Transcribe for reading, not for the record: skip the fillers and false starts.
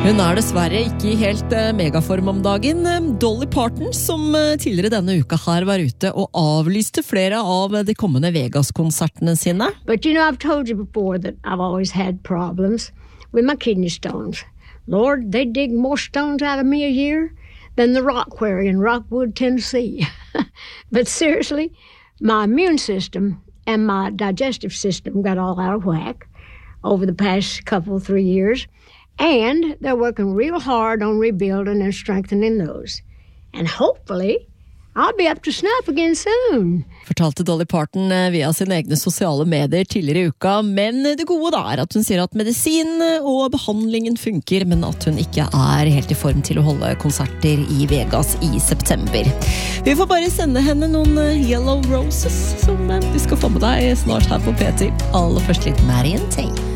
Hun dessverre ikke I helt megaform om dagen. Dolly Parton, som tidligere denne uka her var ute og avlyste flere av de kommende Vegas-konsertene sine. But you know, I've told you before that I've always had problems with my kidney stones. Lord, they dig more stones out of me a year than the rock quarry in Rockwood, Tennessee. But seriously, my immune system and my digestive system got all out of whack over the past 3 years. And they're working real hard on rebuilding and strengthening those. And hopefully, I'll be up to snuff again soon. Fortalte Dolly Parton via sine egne sosiale medier tidligere I uka, men det gode at hun sier at medisin og behandlingen funker, men at hun ikke helt I form til å holde konserter I Vegas I september. Vi får bare sende henne noen Yellow Roses som du skal få med deg snart her på P10. Aller først litt Marian Tay.